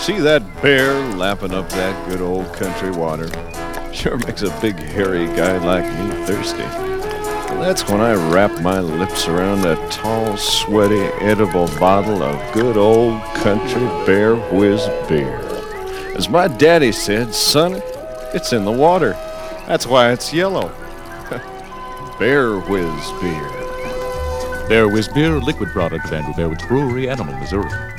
See that bear lapping up that good old country water? Sure makes a big hairy guy like me thirsty. And that's when I wrap my lips around that tall, sweaty, edible bottle of good old country Bear Whiz beer. As my daddy said, son, it's in the water. That's why it's yellow. Bear Whiz beer. Bear Whiz beer, liquid product of Andrew Bear Woods Brewery, Animal, Missouri.